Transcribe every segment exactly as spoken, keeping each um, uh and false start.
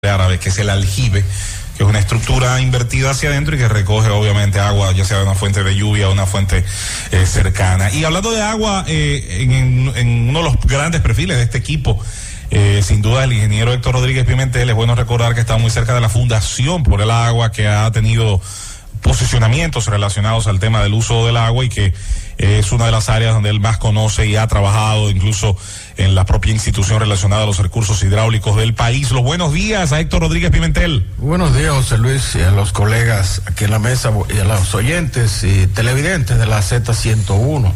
árabe, que es el aljibe, que es una estructura invertida hacia adentro y que recoge obviamente agua, ya sea de una fuente de lluvia o una fuente eh, cercana. Y hablando de agua, eh, en, en uno de los grandes perfiles de este equipo, eh, sin duda el ingeniero Héctor Rodríguez Pimentel, es bueno recordar que está muy cerca de la Fundación por el Agua, que ha tenido posicionamientos relacionados al tema del uso del agua y que es una de las áreas donde él más conoce y ha trabajado incluso en la propia institución relacionada a los recursos hidráulicos del país. Los buenos días a Héctor Rodríguez Pimentel. Buenos días, José Luis, y a los colegas aquí en la mesa y a los oyentes y televidentes de la Z ciento uno.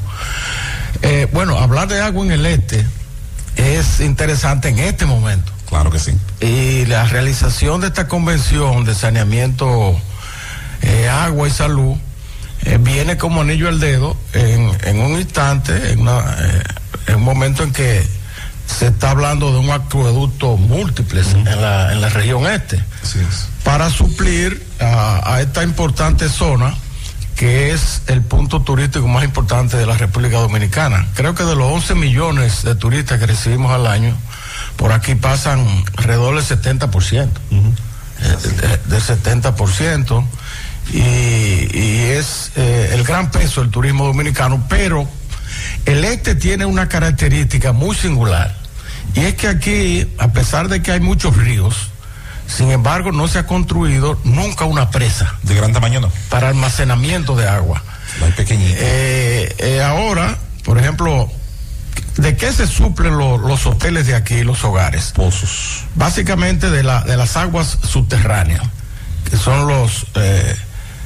Eh, bueno, hablar de agua en el este es interesante en este momento. Claro que sí. Y la realización de esta convención de saneamiento, eh, agua y salud, eh, viene como anillo al dedo en, en un instante, en, una, eh, en un momento en que se está hablando de un acueducto múltiple uh-huh. en, la, en la región este, Así es. para suplir a, a esta importante zona que es el punto turístico más importante de la República Dominicana. Creo que de los once millones de turistas que recibimos al año, por aquí pasan alrededor del setenta por ciento, uh-huh. de, de, del setenta por ciento. Y, y es eh, el gran peso del turismo dominicano, pero el este tiene una característica muy singular, y es que aquí, a pesar de que hay muchos ríos, sin embargo no se ha construido nunca una presa de gran tamaño, no, para almacenamiento de agua. Muy pequeñita. Eh, eh, ahora, por ejemplo, ¿de qué se suplen lo, los hoteles de aquí, los hogares? Pozos. Básicamente de la de las aguas subterráneas, que son los eh,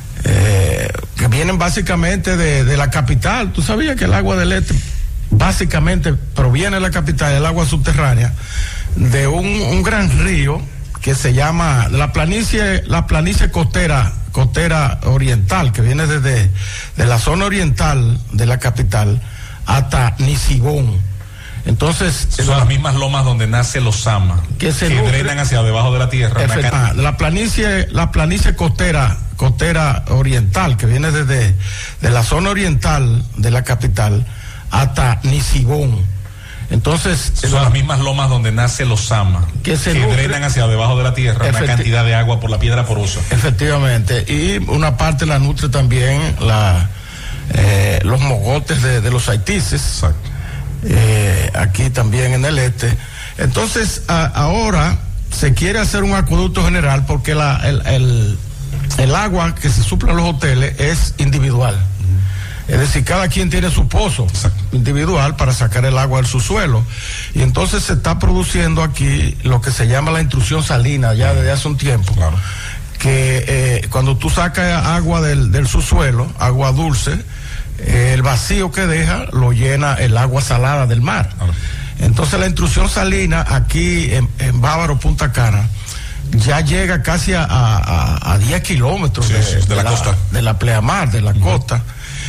Eh, que vienen básicamente de, de la capital. Tú sabías que el agua del este básicamente proviene de la capital, el agua subterránea, de un, un gran río que se llama la planicie, la planicie costera, costera oriental, que viene desde de la zona oriental de la capital hasta Nisibón. Entonces son la, las mismas lomas donde nace los Sama, que, se que nutre, drenan hacia debajo de la tierra. Efecto, la planicie, la planicie costera, costera oriental, que viene desde de la zona oriental de la capital hasta Nisibón. Entonces son la, las mismas lomas donde nace los Sama, que, se que nutre, drenan hacia debajo de la tierra una cantidad de agua por la piedra porosa. Efectivamente, y una parte la nutre también la eh, los mogotes de, de los haitises. Exacto. Eh, aquí también en el este. Entonces a, ahora se quiere hacer un acueducto general porque la, el, el, el agua que se suple a los hoteles es individual. Uh-huh. Es decir, cada quien tiene su pozo Exacto. individual para sacar el agua del subsuelo, y entonces se está produciendo aquí lo que se llama la intrusión salina ya desde hace un tiempo. Claro. Que eh, cuando tú sacas agua del, del subsuelo, agua dulce, el vacío que deja lo llena el agua salada del mar. Entonces la intrusión salina aquí en, en Bávaro, Punta Cana, ya llega casi a, a, a diez kilómetros sí, de, sí, de, de la, la costa, de la pleamar, de la uh-huh. costa.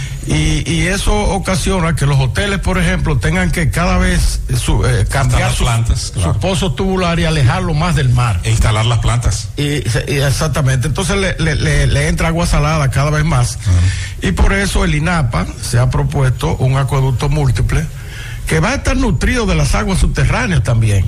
Y, y eso ocasiona que los hoteles, por ejemplo, tengan que cada vez su, eh, cambiar sus plantas, claro. su pozos tubulares y alejarlo más del mar. E instalar las plantas. Y, y exactamente, entonces le, le, le, le entra agua salada cada vez más. Uh-huh. Y por eso el INAPA se ha propuesto un acueducto múltiple que va a estar nutrido de las aguas subterráneas también,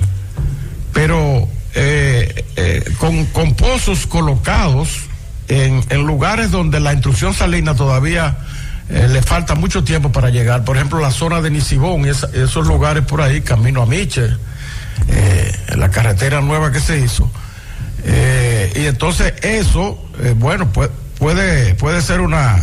pero eh, eh, con, con pozos colocados en, en lugares donde la intrusión salina todavía Eh, le falta mucho tiempo para llegar. Por ejemplo, la zona de Nisibón, esa, esos lugares por ahí, camino a Miche, eh, la carretera nueva que se hizo. Eh, y entonces eso, eh, bueno, puede, puede, puede ser una,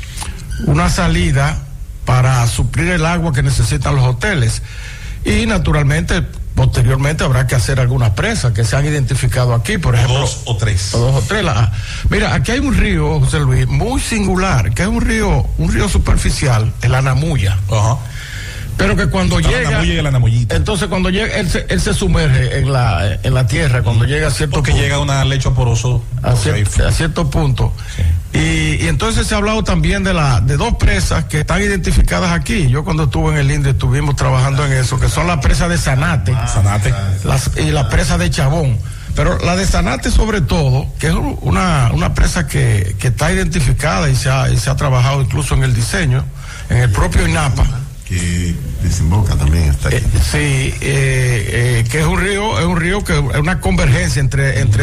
una salida para suplir el agua que necesitan los hoteles. Y naturalmente, posteriormente habrá que hacer algunas presas que se han identificado aquí, por ejemplo. Dos o tres. O dos o tres. La, mira, aquí hay un río, José Luis, muy singular, que es un río, un río superficial, el Anamuya. Ajá. Pero que cuando Está llega, y el Anamullita. entonces cuando llega, él se, él se sumerge en la, en la tierra, cuando mm. llega a cierto Porque punto. llega una lecho poroso. A, cier, a cierto punto. Sí. Y, y entonces se ha hablado también de la, de dos presas que están identificadas aquí. Yo cuando estuve en el INDE estuvimos trabajando en eso, que son la presa de Zanate, ah, Zanate. Las, y la presa de Chabón. Pero la de Zanate sobre todo, que es una, una presa que, que está identificada y se ha, y se ha trabajado incluso en el diseño, en el propio INAPA. Que desemboca también hasta aquí. Eh, sí, eh, eh, que es un río, es un río que es una convergencia entre, entre